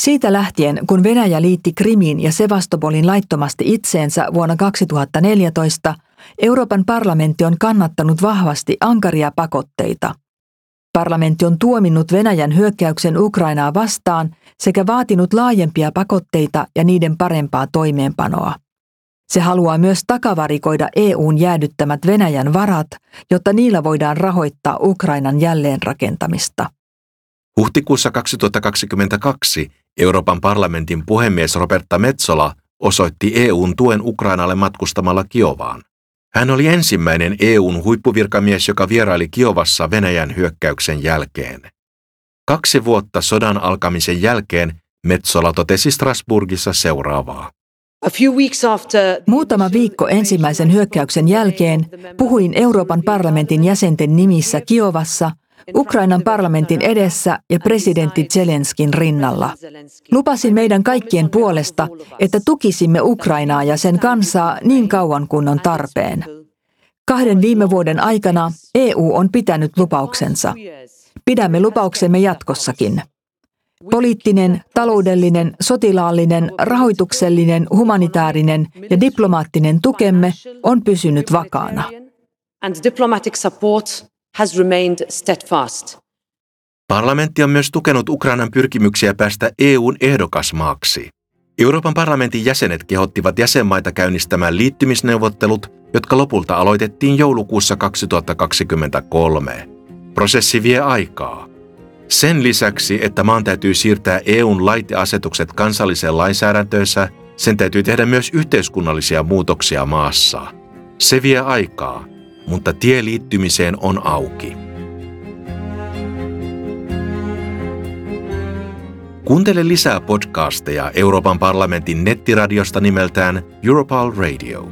Siitä lähtien, kun Venäjä liitti Krimin ja Sevastopolin laittomasti itseensä vuonna 2014, Euroopan parlamentti on kannattanut vahvasti ankaria pakotteita. Parlamentti on tuominnut Venäjän hyökkäyksen Ukrainaa vastaan sekä vaatinut laajempia pakotteita ja niiden parempaa toimeenpanoa. Se haluaa myös takavarikoida EU:n jäädyttämät Venäjän varat, jotta niillä voidaan rahoittaa Ukrainan jälleenrakentamista. Huhtikuussa 2022 Euroopan parlamentin puhemies Roberta Metsola osoitti EU:n tuen Ukrainalle matkustamalla Kiovaan. Hän oli ensimmäinen EU:n huippuvirkamies, joka vieraili Kiovassa Venäjän hyökkäyksen jälkeen. 2 vuotta sodan alkamisen jälkeen Metsola totesi Strasbourgissa seuraavaa. Muutama viikko ensimmäisen hyökkäyksen jälkeen puhuin Euroopan parlamentin jäsenten nimissä Kiovassa, Ukrainan parlamentin edessä ja presidentti Zelenskin rinnalla. Lupasin meidän kaikkien puolesta, että tukisimme Ukrainaa ja sen kansaa niin kauan kuin on tarpeen. 2 viime vuoden aikana EU on pitänyt lupauksensa. Pidämme lupauksemme jatkossakin. Poliittinen, taloudellinen, sotilaallinen, rahoituksellinen, humanitaarinen ja diplomaattinen tukemme on pysynyt vakaana. Parlamentti on myös tukenut Ukrainan pyrkimyksiä päästä EU:n ehdokasmaaksi. Euroopan parlamentin jäsenet kehottivat jäsenmaita käynnistämään liittymisneuvottelut, jotka lopulta aloitettiin joulukuussa 2023. Prosessi vie aikaa. Sen lisäksi, että maan täytyy siirtää EU:n lait ja asetukset kansalliseen lainsäädäntöönsä, sen täytyy tehdä myös yhteiskunnallisia muutoksia maassa. Se vie aikaa, mutta tie liittymiseen on auki. Kuuntele lisää podcasteja Euroopan parlamentin nettiradiosta nimeltään Europol Radio.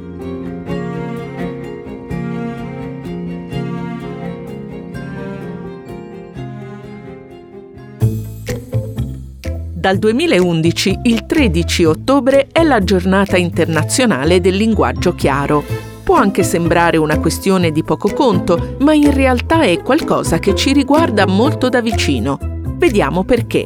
Dal 2011 il 13 ottobre è la giornata internazionale del linguaggio chiaro. Può anche sembrare una questione di poco conto, ma in realtà è qualcosa che ci riguarda molto da vicino. Vediamo perché.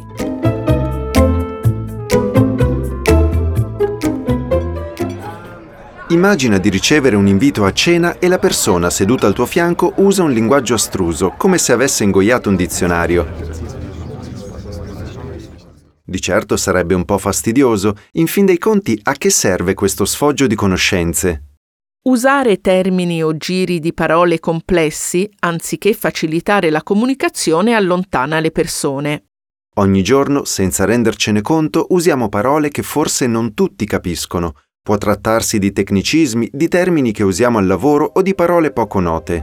Immagina di ricevere un invito a cena e la persona seduta al tuo fianco usa un linguaggio astruso, come se avesse ingoiato un dizionario. Di certo sarebbe un po' fastidioso, in fin dei conti a che serve questo sfoggio di conoscenze? Usare termini o giri di parole complessi, anziché facilitare la comunicazione, allontana le persone. Ogni giorno, senza rendercene conto, usiamo parole che forse non tutti capiscono. Può trattarsi di tecnicismi, di termini che usiamo al lavoro o di parole poco note.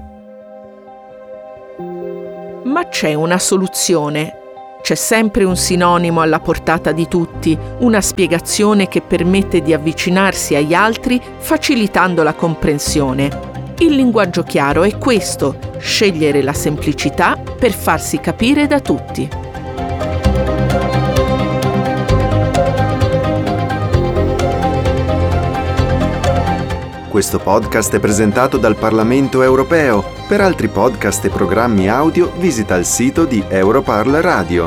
Ma c'è una soluzione. C'è sempre un sinonimo alla portata di tutti, una spiegazione che permette di avvicinarsi agli altri facilitando la comprensione. Il linguaggio chiaro è questo, scegliere la semplicità per farsi capire da tutti. Questo podcast è presentato dal Parlamento Europeo. Per altri podcast e programmi audio visita il sito di Europarl Radio.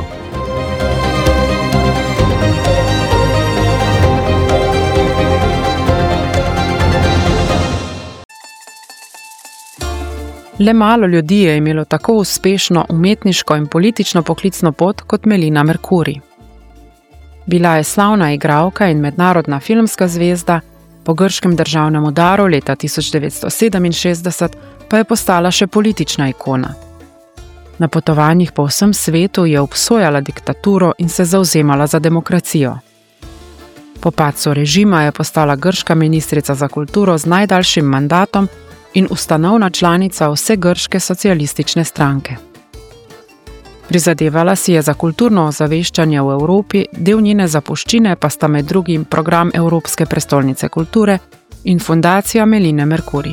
Le malo ljudi je imelo tako uspešno umetniško in politično poklicno pot kot Melina Mercouri. Bila je slavna igralka in mednarodna filmska zvezda, po grškem državnem udaru leta 1967 pa je postala še politična ikona. Na potovanjih po vsem svetu je obsojala diktaturo in se zavzemala za demokracijo. Po padcu režima je postala grška ministrica za kulturo z najdaljšim mandatom in ustanovna članica vse grške socialistične stranke. Prizadevala si je za kulturno ozaveščanje v Evropi, del njene zapuščine pa sta med drugim program Evropske prestolnice kulture in fundacija Meline Mercouri.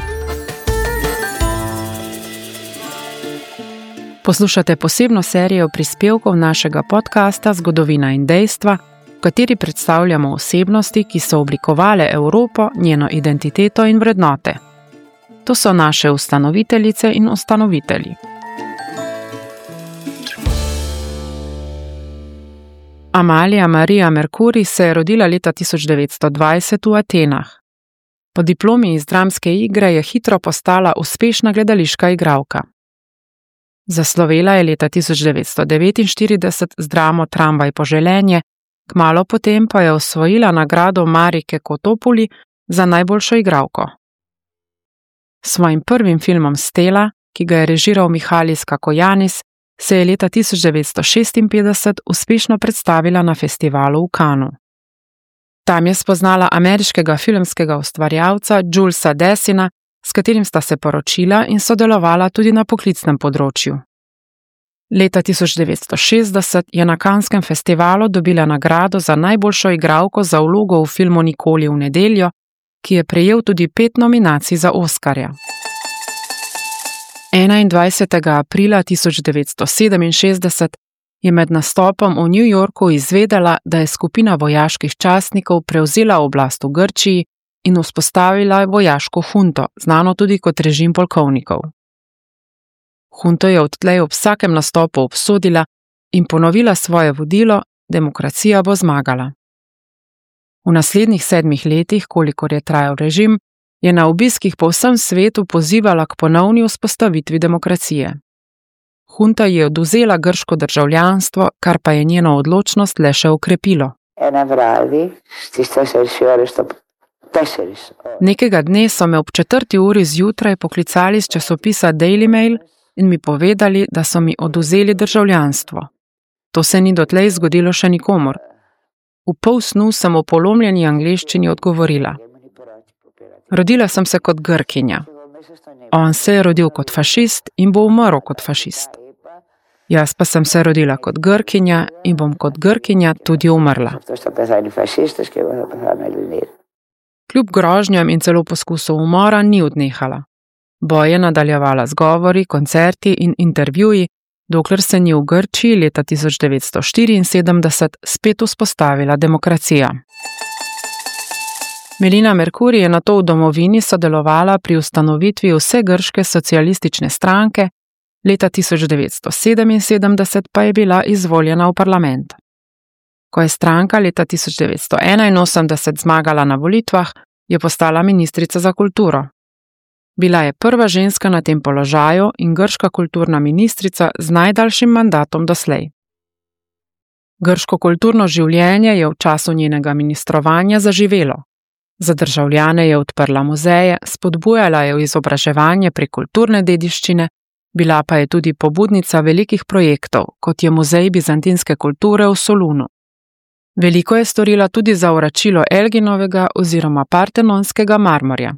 Poslušate posebno serijo prispevkov našega podcasta Zgodovina in dejstva, v kateri predstavljamo osebnosti, ki so oblikovale Evropo, njeno identiteto in vrednote. To so naše ustanoviteljice in ustanovitelji. Amalia Maria Mercuri se je rodila leta 1920 v Atenah. Po diplomi iz dramske igre je hitro postala uspešna gledališka igralka. Zaslovela je leta 1949 z dramo Tramvaj po želenje, kmalu potem pa je osvojila nagrado Marike Kotopuli za najboljšo igralko. S svojim prvim filmom Stela, ki ga je režiral Mihalis Kakojanis, se je leta 1956 uspešno predstavila na festivalu v Cannesu. Tam je spoznala ameriškega filmskega ustvarjalca Julesa Dessina, s katerim sta se poročila in sodelovala tudi na poklicnem področju. Leta 1960 je na Canneskem festivalu dobila nagrado za najboljšo igralko za vlogo v filmu Nikoli v nedeljo, ki je prejel tudi 5 nominacij za Oskarja. 21. aprila 1967 je med nastopom v New Yorku izvedela, da je skupina vojaških častnikov prevzela oblast v Grčiji in vzpostavila vojaško hunto, znano tudi kot režim polkovnikov. Hunto je odtlej ob vsakem nastopu obsodila in ponovila svoje vodilo: demokracija bo zmagala. V naslednjih 7 letih, kolikor je trajal režim, je na obiskih po vsem svetu pozivala k ponovni vzpostavitvi demokracije. Hunta je odvzela grško državljanstvo, kar pa je njeno odločnost le še okrepilo. Nekega dne so me ob 4. uri zjutraj poklicali z časopisa Daily Mail in mi povedali, da so mi odvzeli državljanstvo. To se ni dotlej zgodilo še nikomur. V polsnu sem v polomljeni angleščini odgovorila: rodila sem se kot Grkinja. On se je rodil kot fašist in bo umrl kot fašist. Jaz pa sem se rodila kot Grkinja in bom kot Grkinja tudi umrla. Kljub grožnjam in celo poskusu umora ni odnehala. Boj je nadaljevala z govori, koncerti in intervjuji, dokler se ni v Grčiji leta 1974 spet vzpostavila demokracija. Melina Mercuri je nato v domovini sodelovala pri ustanovitvi vse grške socialistične stranke, leta 1977 pa je bila izvoljena v parlament. Ko je stranka leta 1981 zmagala na volitvah, je postala ministrica za kulturo. Bila je prva ženska na tem položaju in grška kulturna ministrica z najdaljšim mandatom doslej. Grško kulturno življenje je v času njenega ministrovanja zaživelo. Za državljane je odprla muzeje, spodbujala je izobraževanje prek kulturne dediščine, bila pa je tudi pobudnica velikih projektov, kot je Muzej bizantinske kulture v Solunu. Veliko je storila tudi za vračilo Elginovega oziroma Partenonskega marmorja.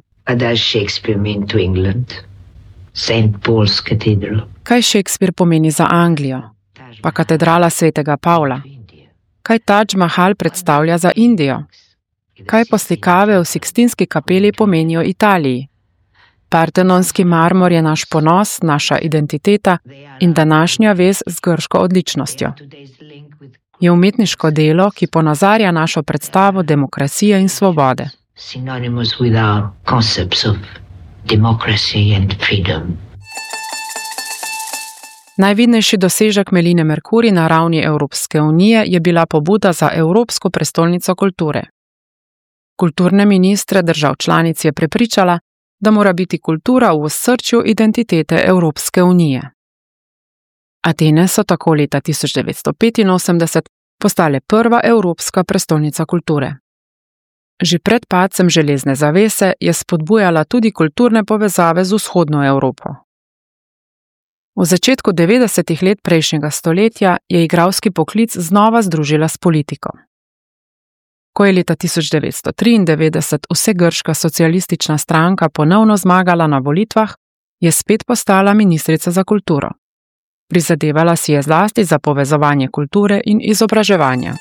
Kaj Shakespeare pomeni za Anglijo? Pa katedrala svetega Pavla? Kaj Taj Mahal predstavlja za Indijo? Kaj poslikave v Sikstinski kapeli pomenijo Italiji? Partenonski marmor je naš ponos, naša identiteta in današnja vez z grško odličnostjo. Je umetniško delo, ki ponazarja našo predstavo demokracije in svobode. Najvidnejši dosežek Meline Mercuri na ravni Evropske unije je bila pobuda za Evropsko prestolnico kulture. Kulturne ministre držav članic je prepričala, da mora biti kultura v osrčju identitete Evropske unije. Atene so tako leta 1985 postale prva evropska prestolnica kulture. Že pred padcem železne zavese je spodbujala tudi kulturne povezave z vzhodno Evropo. V začetku 90. let prejšnjega stoletja je igralski poklic znova združila s politiko. Ko je leta 1993 vsegrška socialistična stranka ponovno zmagala na volitvah, je spet postala ministrica za kulturo. Prizadevala si je zlasti za povezovanje kulture in izobraževanja.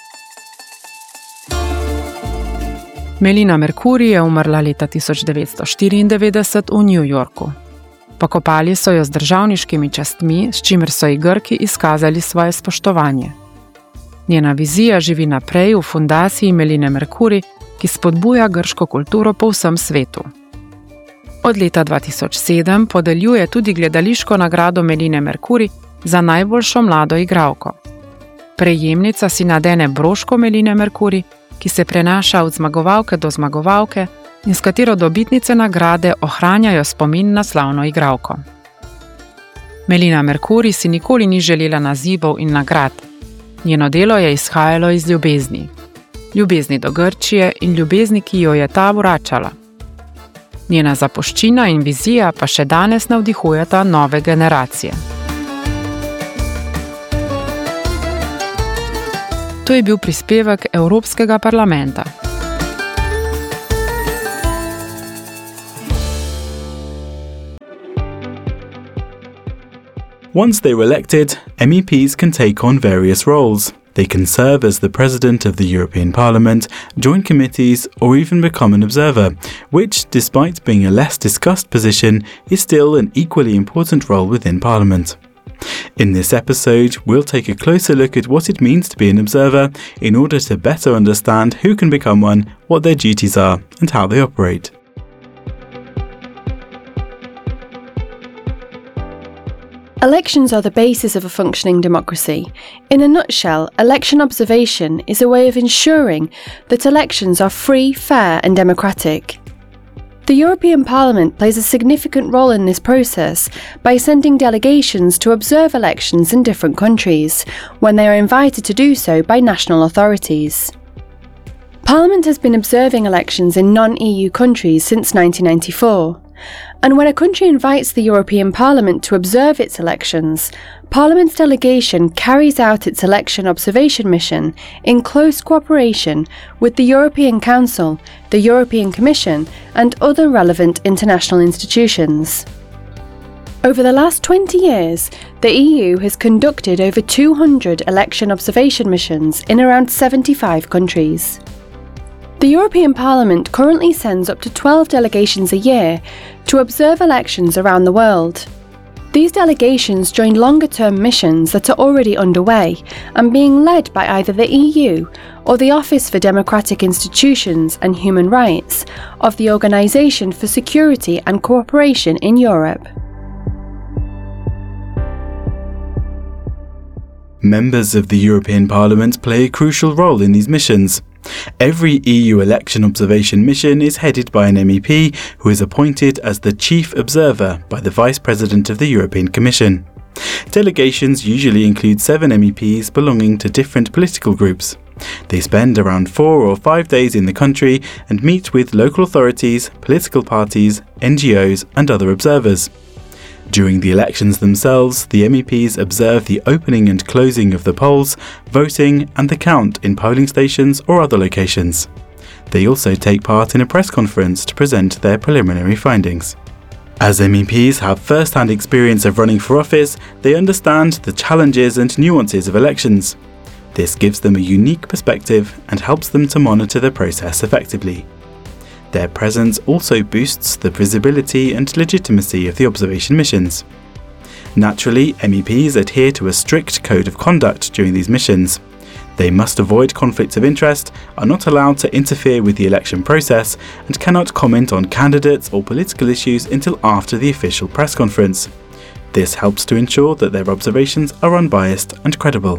Melina Mercuri je umrla leta 1994 v New Yorku. Pokopali so jo z državniškimi častmi, s čimer so ji Grki izkazali svoje spoštovanje. Njena vizija živi naprej v fundaciji Meline Mercuri, ki spodbuja grško kulturo po vsem svetu. Od leta 2007 podeljuje tudi gledališko nagrado Meline Mercuri za najboljšo mlado igralko. Prejemnica si nadene broško Meline Mercuri, ki se prenaša od zmagovalke do zmagovalke in s katero dobitnice nagrade ohranjajo spomin na slavno igralko. Melina Mercuri si nikoli ni želela nazivov in nagrad. Njeno delo je izhajalo iz ljubezni. Ljubezni do Grčije in ljubezni, ki jo je ta vračala. Njena zapuščina in vizija pa še danes navdihujeta nove generacije. To je bil prispevek Evropskega parlamenta. Once they're elected, MEPs can take on various roles. They can serve as the President of the European Parliament, join committees, or even become an observer, which, despite being a less discussed position, is still an equally important role within Parliament. In this episode, we'll take a closer look at what it means to be an observer in order to better understand who can become one, what their duties are, and how they operate. Elections are the basis of a functioning democracy. In a nutshell, election observation is a way of ensuring that elections are free, fair and democratic. The European Parliament plays a significant role in this process by sending delegations to observe elections in different countries, when they are invited to do so by national authorities. Parliament has been observing elections in non-EU countries since 1994. And when a country invites the European Parliament to observe its elections, Parliament's delegation carries out its election observation mission in close cooperation with the European Council, the European Commission, and other relevant international institutions. Over the last 20 years, the EU has conducted over 200 election observation missions in around 75 countries. The European Parliament currently sends up to 12 delegations a year to observe elections around the world. These delegations join longer-term missions that are already underway and being led by either the EU or the Office for Democratic Institutions and Human Rights of the Organisation for Security and Cooperation in Europe. Members of the European Parliament play a crucial role in these missions. Every EU election observation mission is headed by an MEP who is appointed as the chief observer by the Vice President of the European Commission. Delegations usually include 7 MEPs belonging to different political groups. They spend around 4 or 5 days in the country and meet with local authorities, political parties, NGOs and other observers. During the elections themselves, the MEPs observe the opening and closing of the polls, voting and the count in polling stations or other locations. They also take part in a press conference to present their preliminary findings. As MEPs have first-hand experience of running for office, they understand the challenges and nuances of elections. This gives them a unique perspective and helps them to monitor the process effectively. Their presence also boosts the visibility and legitimacy of the observation missions. Naturally, MEPs adhere to a strict code of conduct during these missions. They must avoid conflicts of interest, are not allowed to interfere with the election process, and cannot comment on candidates or political issues until after the official press conference. This helps to ensure that their observations are unbiased and credible.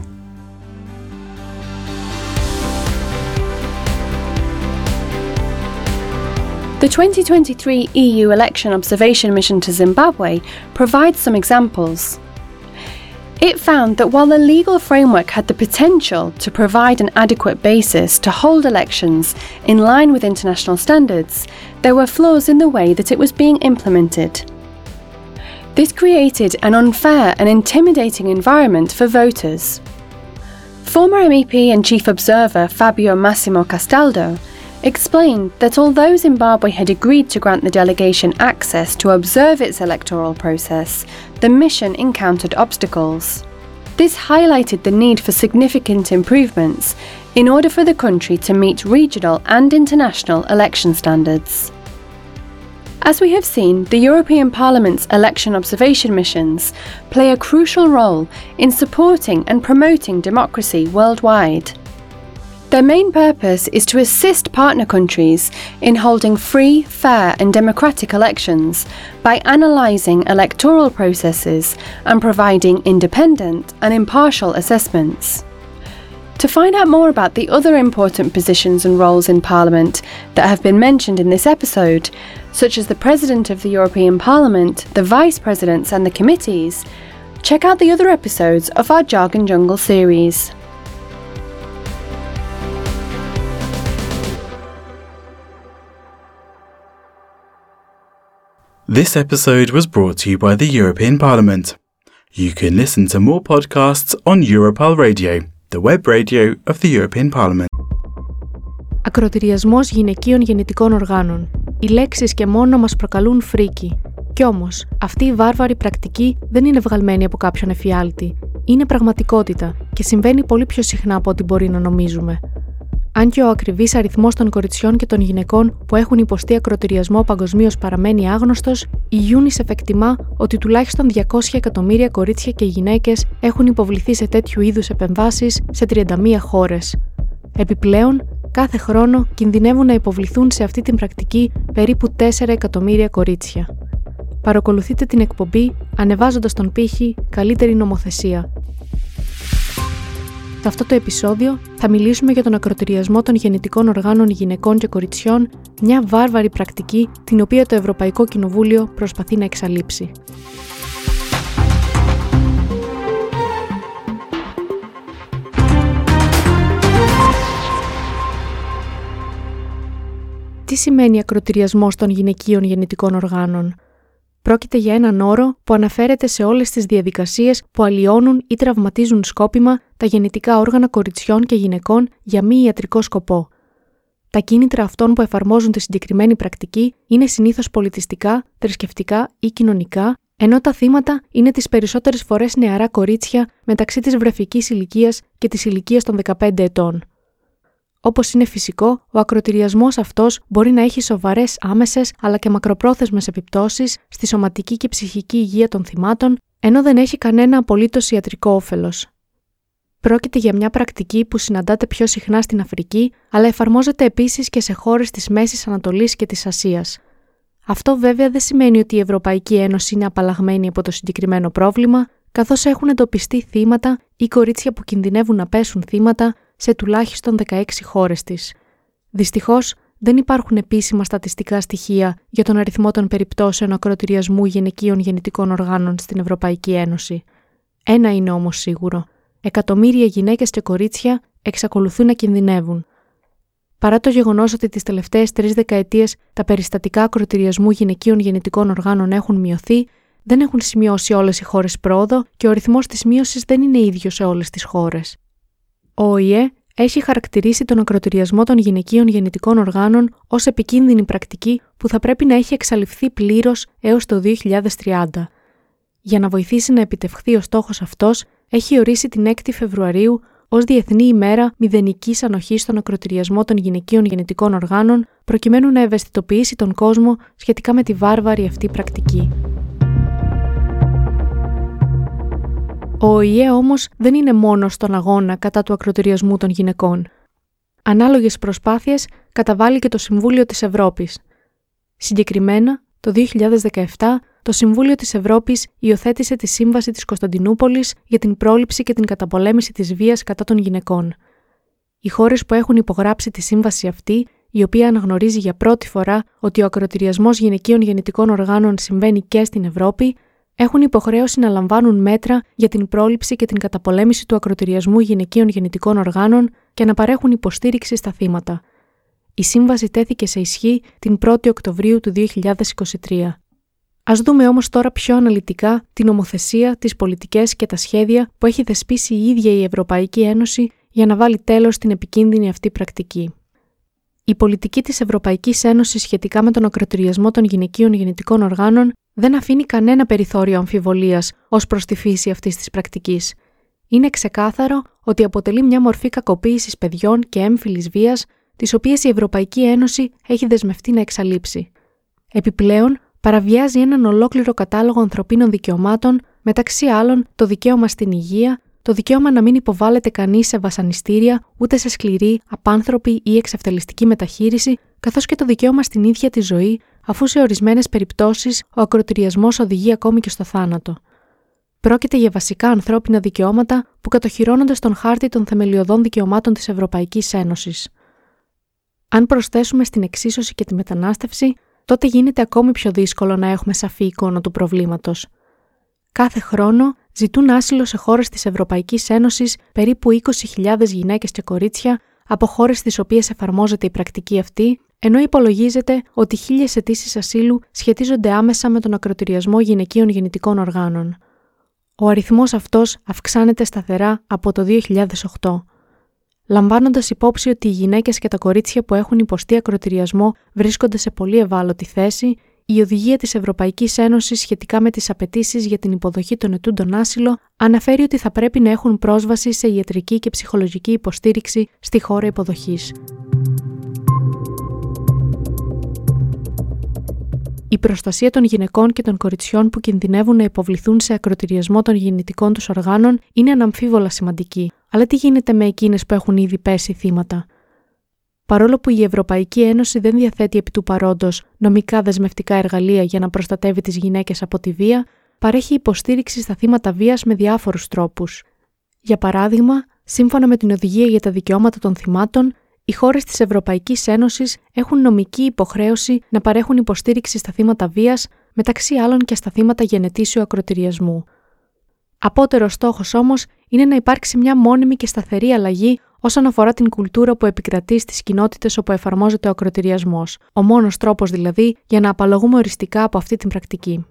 The 2023 EU election observation mission to Zimbabwe provides some examples. It found that while the legal framework had the potential to provide an adequate basis to hold elections in line with international standards, there were flaws in the way that it was being implemented. This created an unfair and intimidating environment for voters. Former MEP and Chief Observer Fabio Massimo Castaldo explained that although Zimbabwe had agreed to grant the delegation access to observe its electoral process, the mission encountered obstacles. This highlighted the need for significant improvements in order for the country to meet regional and international election standards. As we have seen, the European Parliament's election observation missions play a crucial role in supporting and promoting democracy worldwide. Their main purpose is to assist partner countries in holding free, fair and democratic elections by analysing electoral processes and providing independent and impartial assessments. find out more about the other important positions and roles in Parliament that have been mentioned in this episode, such as the President of the European Parliament, the Vice Presidents and the committees, check out the other episodes of our Jargon Jungle series. This episode was brought to you by the European Parliament. You can listen to more podcasts on Europal Radio, the web radio of the European Parliament. Ακροτηριασμός γυναικείων γεννητικών οργάνων. Οι λέξεις και μόνο μας προκαλούν φρίκι. Κι όμως, αυτή η βάρβαρη πρακτική δεν είναι βγαλμένη από κάποιον εφιάλτη. Είναι πραγματικότητα και συμβαίνει πολύ πιο συχνά από ό,τι μπορεί να νομίζουμε. Αν και ο ακριβής αριθμός των κοριτσιών και των γυναικών που έχουν υποστεί ακροτηριασμό παγκοσμίως παραμένει άγνωστος, η UNICEF εκτιμά ότι τουλάχιστον 200 εκατομμύρια κορίτσια και γυναίκες έχουν υποβληθεί σε τέτοιου είδους επεμβάσεις σε 31 χώρες. Επιπλέον, κάθε χρόνο κινδυνεύουν να υποβληθούν σε αυτή την πρακτική περίπου 4 εκατομμύρια κορίτσια. Παρακολουθείτε την εκπομπή ανεβάζοντας τον πύχη «Καλύτερη νομοθεσία». Σε αυτό το επεισόδιο θα μιλήσουμε για τον ακροτηριασμό των γεννητικών οργάνων γυναικών και κοριτσιών, μια βάρβαρη πρακτική την οποία το Ευρωπαϊκό Κοινοβούλιο προσπαθεί να εξαλείψει. Τι σημαίνει ακροτηριασμός των γυναικείων γεννητικών οργάνων? Πρόκειται για έναν όρο που αναφέρεται σε όλες τις διαδικασίες που αλλοιώνουν ή τραυματίζουν σκόπιμα τα γεννητικά όργανα κοριτσιών και γυναικών για μη ιατρικό σκοπό. Τα κίνητρα αυτών που εφαρμόζουν τη συγκεκριμένη πρακτική είναι συνήθως πολιτιστικά, θρησκευτικά ή κοινωνικά, ενώ τα θύματα είναι τις περισσότερες φορές νεαρά κορίτσια μεταξύ της βρεφικής ηλικίας και της ηλικίας των 15 ετών. Όπως είναι φυσικό, ο ακροτηριασμός αυτός μπορεί να έχει σοβαρές άμεσες αλλά και μακροπρόθεσμες επιπτώσεις στη σωματική και ψυχική υγεία των θυμάτων, ενώ δεν έχει κανένα απολύτως ιατρικό όφελος. Πρόκειται για μια πρακτική που συναντάται πιο συχνά στην Αφρική, αλλά εφαρμόζεται επίσης και σε χώρες της Μέσης Ανατολής και της Ασίας. Αυτό βέβαια δεν σημαίνει ότι η Ευρωπαϊκή Ένωση είναι απαλλαγμένη από το συγκεκριμένο πρόβλημα, καθώς έχουν εντοπιστεί θύματα ή κορίτσια που κινδυνεύουν να πέσουν θύματα σε τουλάχιστον 16 χώρες της. Δυστυχώς, δεν υπάρχουν επίσημα στατιστικά στοιχεία για τον αριθμό των περιπτώσεων ακροτηριασμού γυναικείων γεννητικών οργάνων στην Ευρωπαϊκή Ένωση. Ένα είναι όμως σίγουρο: εκατομμύρια γυναίκες και κορίτσια εξακολουθούν να κινδυνεύουν. Παρά το γεγονός ότι τις τελευταίες 3 δεκαετίες τα περιστατικά ακροτηριασμού γυναικείων γεννητικών οργάνων έχουν μειωθεί, δεν έχουν σημειώσει όλες οι χώρες πρόοδο και ο ρυθμός της μείωσης δεν είναι ίδιος σε όλες τις χώρες. Ο ΟΗΕ έχει χαρακτηρίσει τον ακροτηριασμό των γυναικείων γεννητικών οργάνων ως επικίνδυνη πρακτική που θα πρέπει να έχει εξαλειφθεί πλήρως έως το 2030. Για να βοηθήσει να επιτευχθεί ο στόχος αυτός, έχει ορίσει την 6η Φεβρουαρίου ως Διεθνή ημέρα μηδενικής ανοχής στον ακροτηριασμό των γυναικείων γεννητικών οργάνων, προκειμένου να ευαισθητοποιήσει τον κόσμο σχετικά με τη βάρβαρη αυτή πρακτική. Ο ΟΗΕ όμως δεν είναι μόνος στον αγώνα κατά του ακροτηριασμού των γυναικών. Ανάλογες προσπάθειες καταβάλει και το Συμβούλιο της Ευρώπης. Συγκεκριμένα, το 2017, το Συμβούλιο της Ευρώπης υιοθέτησε τη Σύμβαση της Κωνσταντινούπολης για την πρόληψη και την καταπολέμηση της βίας κατά των γυναικών. Οι χώρες που έχουν υπογράψει τη σύμβαση αυτή, η οποία αναγνωρίζει για πρώτη φορά ότι ο ακροτηριασμός γυναικείων γεννητικών οργάνων συμβαίνει και στην Ευρώπη, έχουν υποχρέωση να λαμβάνουν μέτρα για την πρόληψη και την καταπολέμηση του ακροτηριασμού γυναικείων γεννητικών οργάνων και να παρέχουν υποστήριξη στα θύματα. Η σύμβαση τέθηκε σε ισχύ την 1η Οκτωβρίου του 2023. Ας δούμε όμως τώρα πιο αναλυτικά την νομοθεσία, τις πολιτικές και τα σχέδια που έχει θεσπίσει η ίδια η Ευρωπαϊκή Ένωση για να βάλει τέλος στην επικίνδυνη αυτή πρακτική. Η πολιτική της Ευρωπαϊκής Ένωσης σχετικά με τον ακροτηριασμό των γυναικείων γεννητικών οργάνων δεν αφήνει κανένα περιθώριο αμφιβολίας ως προς τη φύση αυτής της πρακτικής. Είναι ξεκάθαρο ότι αποτελεί μια μορφή κακοποίησης παιδιών και έμφυλης βίας, τις οποίες η Ευρωπαϊκή Ένωση έχει δεσμευτεί να εξαλείψει. Επιπλέον, παραβιάζει έναν ολόκληρο κατάλογο ανθρωπίνων δικαιωμάτων, μεταξύ άλλων το δικαίωμα στην υγεία, το δικαίωμα να μην υποβάλλεται κανείς σε βασανιστήρια, ούτε σε σκληρή, απάνθρωπη ή εξευτελιστική μεταχείριση, καθώς και το δικαίωμα στην ίδια τη ζωή, αφού σε ορισμένες περιπτώσεις ο ακροτηριασμός οδηγεί ακόμη και στο θάνατο. Πρόκειται για βασικά ανθρώπινα δικαιώματα που κατοχυρώνονται στον χάρτη των θεμελιωδών δικαιωμάτων της Ευρωπαϊκής Ένωσης. Αν προσθέσουμε στην εξίσωση και τη μετανάστευση, τότε γίνεται ακόμη πιο δύσκολο να έχουμε σαφή εικόνα του προβλήματος. Κάθε χρόνο ζητούν άσυλο σε χώρες της Ευρωπαϊκής Ένωσης περίπου 20.000 γυναίκες και κορίτσια από χώρες στις οποίες εφαρμόζεται η πρακτική αυτή, ενώ υπολογίζεται ότι 1.000 αιτήσεις ασύλου σχετίζονται άμεσα με τον ακροτηριασμό γυναικείων γεννητικών οργάνων. Ο αριθμός αυτός αυξάνεται σταθερά από το 2008. Λαμβάνοντας υπόψη ότι οι γυναίκες και τα κορίτσια που έχουν υποστεί ακροτηριασμό βρίσκονται σε πολύ ευάλωτη θέση, η Οδηγία της Ευρωπαϊκής Ένωσης σχετικά με τις απαιτήσεις για την υποδοχή των ετούντων άσυλο αναφέρει ότι θα πρέπει να έχουν πρόσβαση σε ιατρική και ψυχολογική υποστήριξη στη χώρα υποδοχής. Η προστασία των γυναικών και των κοριτσιών που κινδυνεύουν να υποβληθούν σε ακροτηριασμό των γεννητικών τους οργάνων είναι αναμφίβολα σημαντική. Αλλά τι γίνεται με εκείνες που έχουν ήδη πέσει θύματα? Παρόλο που η Ευρωπαϊκή Ένωση δεν διαθέτει επί του παρόντος νομικά δεσμευτικά εργαλεία για να προστατεύει τις γυναίκες από τη βία, παρέχει υποστήριξη στα θύματα βίας με διάφορους τρόπους. Για παράδειγμα, σύμφωνα με την Οδηγία για τα Δικαιώματα των Θυμάτων, οι χώρες της Ευρωπαϊκής Ένωσης έχουν νομική υποχρέωση να παρέχουν υποστήριξη στα θύματα βίας, μεταξύ άλλων και στα θύματα γενετήσιου ακροτηριασμού. Απότερος στόχος όμως είναι να υπάρξει μια μόνιμη και σταθερή αλλαγή όσον αφορά την κουλτούρα που επικρατεί στις κοινότητες όπου εφαρμόζεται ο ακροτηριασμός, ο μόνος τρόπος δηλαδή για να απαλλαγούμε οριστικά από αυτή την πρακτική.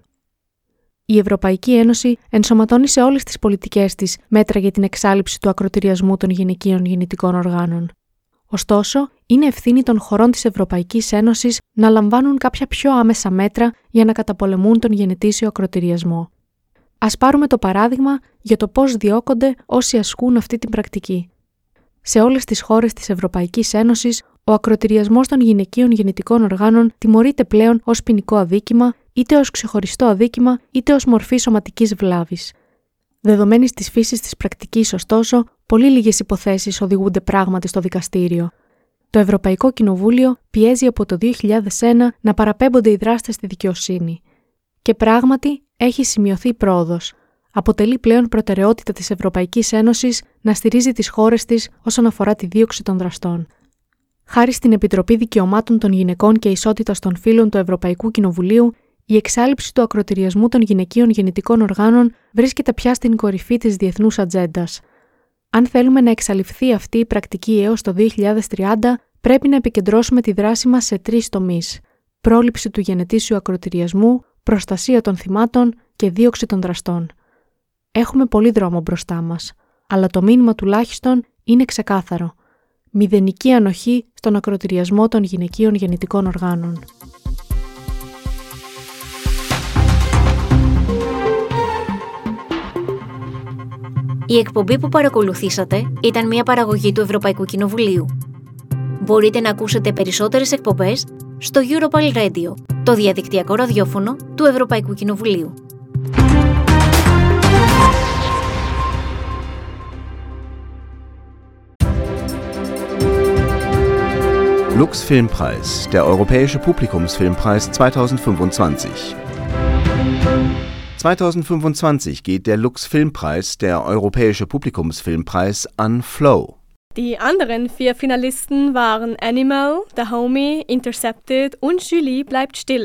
Η Ευρωπαϊκή Ένωση ενσωματώνει σε όλες τις πολιτικές της μέτρα για την εξάλειψη του ακροτηριασμού των γυναικείων γεννητικών οργάνων. Ωστόσο, είναι ευθύνη των χωρών της Ευρωπαϊκής Ένωσης να λαμβάνουν κάποια πιο άμεσα μέτρα για να καταπολεμούν τον γενετήσιο ακροτηριασμό. Ας πάρουμε το παράδειγμα για το πώς διώκονται όσοι ασκούν αυτή την πρακτική. Σε όλες τις χώρες της Ευρωπαϊκής Ένωσης, ο ακροτηριασμός των γυναικείων γεννητικών οργάνων τιμωρείται πλέον ως ποινικό αδίκημα, είτε ως ξεχωριστό αδίκημα, είτε ως μορφή σωματικής βλάβης. Δεδομένης της φύσης της πρακτικής, ωστόσο, πολύ λίγες υποθέσεις οδηγούνται πράγματι στο δικαστήριο. Το Ευρωπαϊκό Κοινοβούλιο πιέζει από το 2001 να παραπέμπονται οι δράστες στη δικαιοσύνη. Και πράγματι έχει σημειωθεί πρόοδος. Αποτελεί πλέον προτεραιότητα της Ευρωπαϊκής Ένωσης να στηρίζει τις χώρες της όσον αφορά τη δίωξη των δραστών. Χάρη στην Επιτροπή Δικαιωμάτων των Γυναικών και Ισότητας των Φύλων του Ευρωπαϊκού Κοινοβουλίου, η εξάλειψη του ακροτηριασμού των γυναικείων γεννητικών οργάνων βρίσκεται πια στην κορυφή της διεθνούς ατζέντας. Αν θέλουμε να εξαλειφθεί αυτή η πρακτική έως το 2030, πρέπει να επικεντρώσουμε τη δράση μας σε 3 τομείς: πρόληψη του γενετήσιου ακροτηριασμού, προστασία των θυμάτων και δίωξη των δραστών. Έχουμε πολύ δρόμο μπροστά μας, αλλά το μήνυμα τουλάχιστον είναι ξεκάθαρο. Μηδενική ανοχή στον ακροτηριασμό των γυναικείων γεννητικών οργάνων. Η εκπομπή που παρακολουθήσατε ήταν μια παραγωγή του Ευρωπαϊκού Κοινοβουλίου. Μπορείτε να ακούσετε περισσότερες εκπομπές στο Europal Radio, το διαδικτυακό ραδιόφωνο του Ευρωπαϊκού Κοινοβουλίου. Lux Filmpreis, der Europäische Publikumsfilmpreis 2025. 2025 geht der Lux Filmpreis, der Europäische Publikumsfilmpreis, an Flow. Die anderen 4 Finalisten waren Animal, The Homie, Intercepted und Julie bleibt still.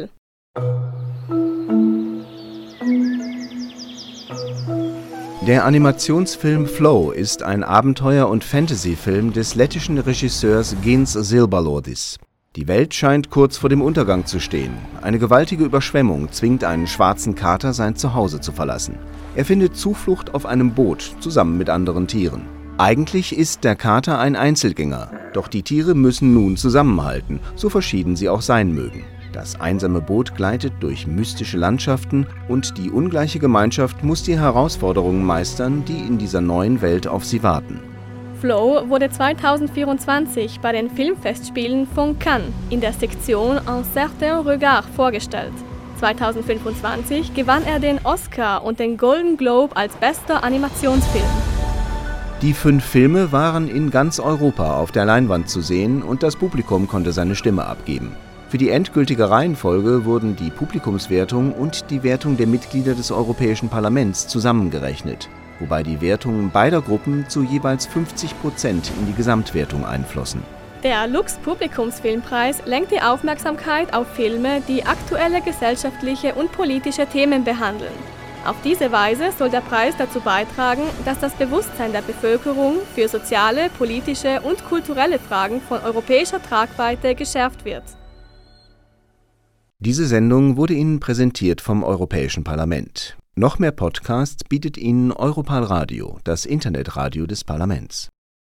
Der Animationsfilm Flow ist ein Abenteuer- und Fantasyfilm des lettischen Regisseurs Gens Silbalodis. Die Welt scheint kurz vor dem Untergang zu stehen. Eine gewaltige Überschwemmung zwingt einen schwarzen Kater, sein Zuhause zu verlassen. Er findet Zuflucht auf einem Boot zusammen mit anderen Tieren. Eigentlich ist der Kater ein Einzelgänger, doch die Tiere müssen nun zusammenhalten, so verschieden sie auch sein mögen. Das einsame Boot gleitet durch mystische Landschaften und die ungleiche Gemeinschaft muss die Herausforderungen meistern, die in dieser neuen Welt auf sie warten. Flow wurde 2024 bei den Filmfestspielen von Cannes in der Sektion Un certain regard vorgestellt. 2025 gewann er den Oscar und den Golden Globe als bester Animationsfilm. Die 5 Filme waren in ganz Europa auf der Leinwand zu sehen und das Publikum konnte seine Stimme abgeben. Für die endgültige Reihenfolge wurden die Publikumswertung und die Wertung der Mitglieder des Europäischen Parlaments zusammengerechnet, wobei die Wertungen beider Gruppen zu jeweils 50% in die Gesamtwertung einflossen. Der Lux-Publikumsfilmpreis lenkt die Aufmerksamkeit auf Filme, die aktuelle gesellschaftliche und politische Themen behandeln. Auf diese Weise soll der Preis dazu beitragen, dass das Bewusstsein der Bevölkerung für soziale, politische und kulturelle Fragen von europäischer Tragweite geschärft wird. Diese Sendung wurde Ihnen präsentiert vom Europäischen Parlament. Noch mehr Podcasts bietet Ihnen Europal Radio, das Internetradio des Parlaments.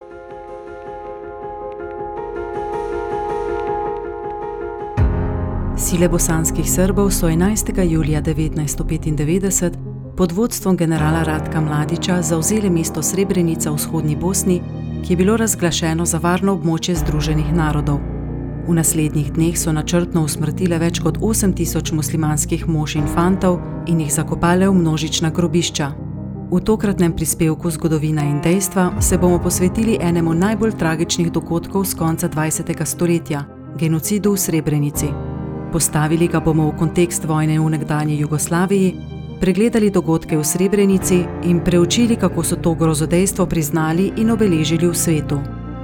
Sile bosanskih Srbov so 11. julija 1995 pod vodstvom generala Ratka Mladića zavzeli mesto Srebrenica v vzhodni Bosni, ki je bilo razglašeno za varno območje Združenih narodov. V naslednjih dneh so načrtno usmrtile več kot 8000 muslimanskih mož in fantov in jih zakopale v množična grobišča. V tokratnem prispevku Zgodovina in dejstva se bomo posvetili enemu najbolj tragičnih dogodkov z konca 20. stoletja, genocidu v Srebrenici. Postavili ga bomo v kontekst vojne v nekdanji Jugoslaviji, pregledali dogodke v Srebrenici in preučili, kako so to grozodejstvo priznali in obeležili v svetu.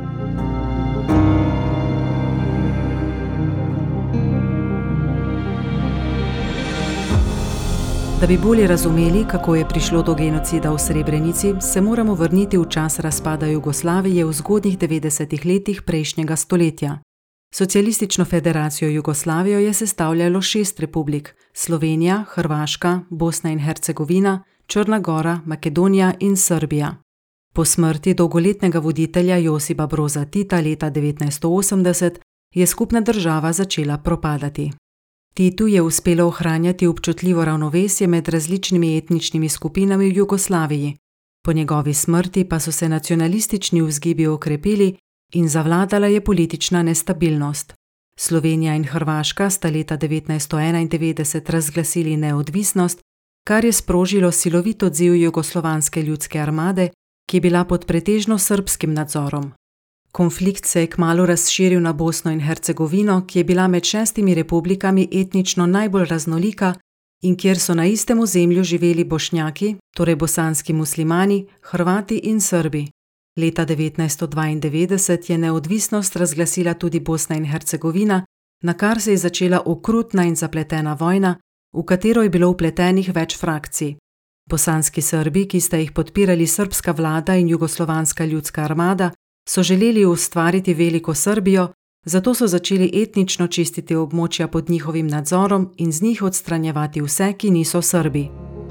Da bi bolje razumeli, kako je prišlo do genocida v Srebrenici, se moramo vrniti v čas razpada Jugoslavije v zgodnjih 90. letih prejšnjega stoletja. Socialistično federacijo Jugoslavijo je sestavljalo 6 republik: Slovenija, Hrvaška, Bosna in Hercegovina, Črna Gora, Makedonija in Srbija. Po smrti dolgoletnega voditelja Josipa Broza Tita leta 1980 je skupna država začela propadati. Titu je uspelo ohranjati občutljivo ravnovesje med različnimi etničnimi skupinami v Jugoslaviji. Po njegovi smrti pa so se nacionalistični vzgibi okrepili in zavladala je politična nestabilnost. Slovenija in Hrvaška sta leta 1991 razglasili neodvisnost, kar je sprožilo silovit odziv Jugoslovanske ljudske armade, ki je bila pod pretežno srbskim nadzorom. Konflikt se je kmalu razširil na Bosno in Hercegovino, ki je bila med 6 republikami etnično najbolj raznolika in kjer so na istem ozemlju živeli Bošnjaki, torej bosanski muslimani, Hrvati in Srbi. Leta 1992 je neodvisnost razglasila tudi Bosna in Hercegovina, na kar se je začela okrutna in zapletena vojna, v katero je bilo vpletenih več frakcij. Bosanski Srbi, ki sta jih podpirali srbska vlada in Jugoslovanska ljudska armada, so želeli ustvariti veliko Srbijo, zato so začeli etnično čistiti območja pod njihovim nadzorom in z njih odstranjevati vse, ki niso Srbi.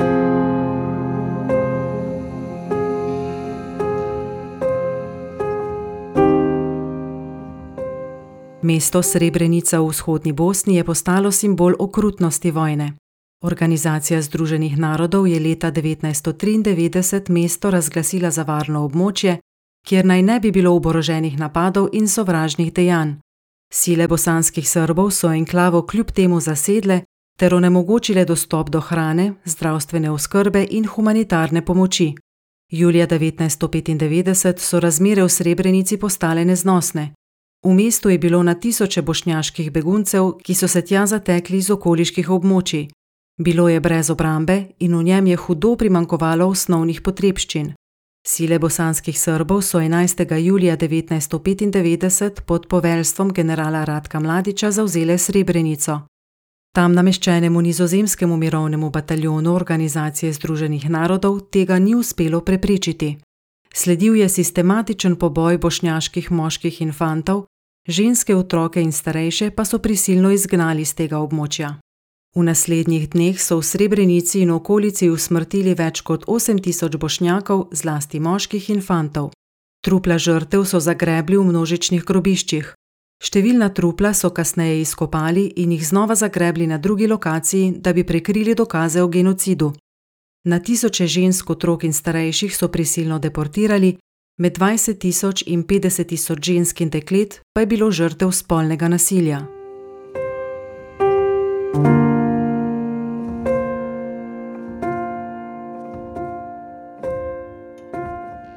Mesto Srebrenica v vzhodni Bosni je postalo simbol okrutnosti vojne. Organizacija Združenih narodov je leta 1993 mesto razglasila za varno območje, kjer naj ne bi bilo oboroženih napadov in sovražnih dejanj. Sile bosanskih Srbov so enklavo kljub temu zasedle ter onemogočile dostop do hrane, zdravstvene oskrbe in humanitarne pomoči. Julija 1995 so razmere v Srebrenici postale neznosne. V mestu je bilo na tisoče bošnjaških beguncev, ki so se tja zatekli iz okoliških območij. Bilo je brez obrambe in v njem je hudo primanjkovalo osnovnih potrebščin. Sile bosanskih Srbov so 11. julija 1995 pod poveljstvom generala Ratka Mladića zavzele Srebrenico. Tam nameščenemu nizozemskemu mirovnemu bataljonu Organizacije Združenih narodov tega ni uspelo preprečiti. Sledil je sistematičen poboj bošnjaških moških in fantov, ženske, otroke in starejše pa so prisilno izgnali z tega območja. V naslednjih dneh so v Srebrenici in okolici usmrtili več kot 8000 bošnjakov, zlasti moških in fantov. Trupla žrtev so zagrebli v množičnih grobiščih. Številna trupla so kasneje izkopali in jih znova zagrebli na drugi lokaciji, da bi prekrili dokaze o genocidu. Na tisoče žensk, otrok in starejših so prisilno deportirali, med 20.000 in 50.000 žensk in deklet pa je bilo žrtev spolnega nasilja.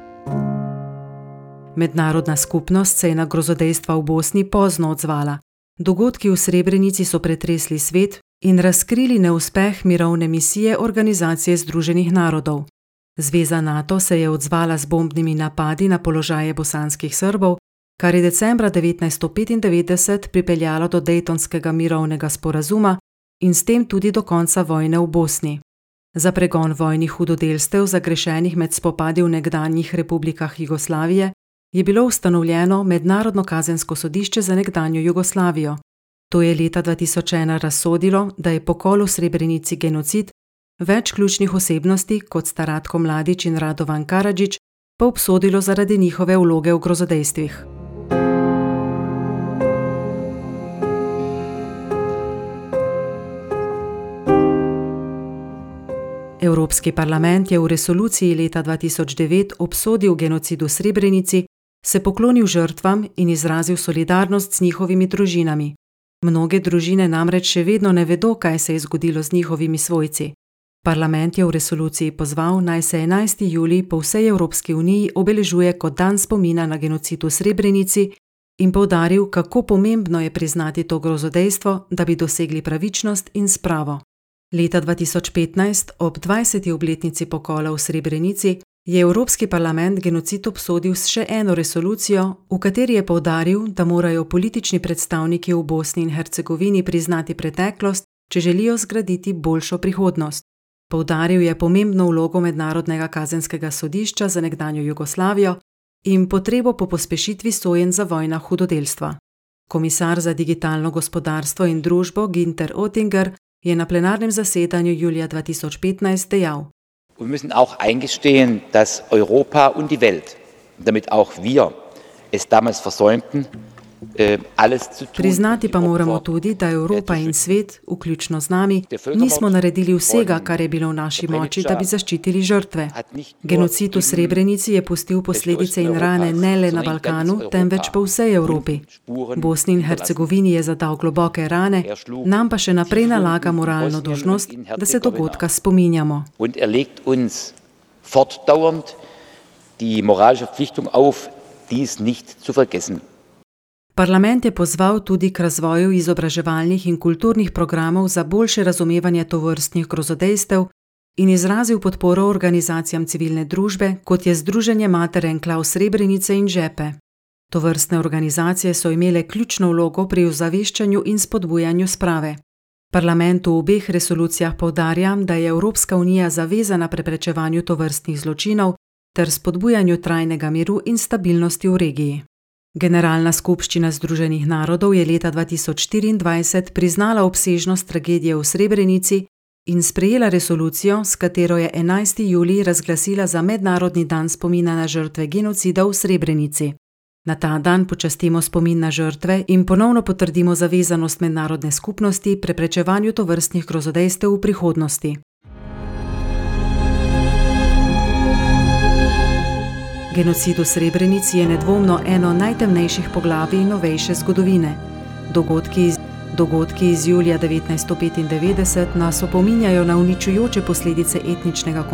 Mednarodna skupnost se je na grozodejstva v Bosni pozno odzvala. Dogodki v Srebrenici so pretresli svet in razkrili neuspeh mirovne misije Organizacije združenih narodov. Zveza NATO se je odzvala z bombnimi napadi na položaje bosanskih Srbov, kar je decembra 1995 pripeljalo do Daytonskega mirovnega sporazuma in s tem tudi do konca vojne v Bosni. Za pregon vojnih hudodelstev zagrešenih med spopadi v nekdanjih republikah Jugoslavije je bilo ustanovljeno Mednarodno kazensko sodišče za nekdanjo Jugoslavijo. To je leta 2001 razsodilo, da je pokol v Srebrenici genocid, več ključnih osebnosti, kot sta Ratko Mladić in Radovan Karadžić, pa obsodilo zaradi njihove vloge v grozodejstvih. Evropski parlament je v resoluciji leta 2009 obsodil genocid v Srebrenici, se poklonil žrtvam in izrazil solidarnost z njihovimi družinami. Mnoge družine namreč še vedno ne vedo, kaj se je zgodilo z njihovimi svojci. Parlament je v resoluciji pozval, naj se 11. julij po vsej Evropski uniji obeležuje kot dan spomina na genocid v Srebrenici in poudaril, kako pomembno je priznati to grozodejstvo, da bi dosegli pravičnost in spravo. Leta 2015, ob 20. obletnici pokola v Srebrenici, je Evropski parlament genocid obsodil s še eno resolucijo, v kateri je poudaril, da morajo politični predstavniki v Bosni in Hercegovini priznati preteklost, če želijo zgraditi boljšo prihodnost. Poudaril je pomembno vlogo Mednarodnega kazenskega sodišča za nekdanjo Jugoslavijo in potrebo po pospešitvi sojenj za vojna hudodelstva. Komisar za digitalno gospodarstvo in družbo Günther Oettinger je na plenarnem zasedanju julija 2015 dejal: Wir müssen auch eingestehen, dass Europa und die Welt, damit auch wir es damals versäumten, alles zu tun. Priznati pa moramo tudi, da Evropa in svet, vključno z nami, nismo naredili vsega, kar je bilo v naši moči, da bi zaščitili žrtve. Genocid v Srebrenici je pustil posledice in rane ne le na Balkanu, temveč po vsej Evropi. Bosni in Hercegovini je zadal globoke rane, nam pa še naprej nalaga moralno dolžnost, da se dogodka spominjamo. Und legt uns fortdauernd die moralische Verpflichtung auf, dies nicht zu vergessen. Parlament je pozval tudi k razvoju izobraževalnih in kulturnih programov za boljše razumevanje tovrstnih grozodejstev in izrazil podporo organizacijam civilne družbe, kot je Združenje Mater Enklav Srebrenice in Žepe. Tovrstne organizacije so imele ključno vlogo pri ozaveščanju in spodbujanju sprave. Parlament v obeh resolucijah poudarja, da je Evropska unija zavezana preprečevanju tovrstnih zločinov ter spodbujanju trajnega miru in stabilnosti v regiji. Generalna skupščina Združenih narodov je leta 2024 priznala obsežnost tragedije v Srebrenici in sprejela resolucijo, s katero je 11. julij razglasila za mednarodni dan spomina na žrtve genocida v Srebrenici. Na ta dan počastimo spomin na žrtve in ponovno potrdimo zavezanost mednarodne skupnosti preprečevanju tovrstnih grozodejstev v prihodnosti. Genocid v Srebrenici je nedvomno eno najtemnejših poglavij novejše zgodovine. Dogodki iz julija 1995 nas opominjajo na uničujoče posledice etničnega